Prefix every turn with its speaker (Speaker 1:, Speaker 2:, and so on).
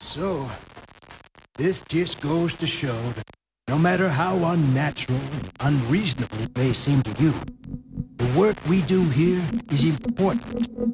Speaker 1: So, this just goes to show that no matter how unnatural and unreasonable it may seem to you, the work we do here is important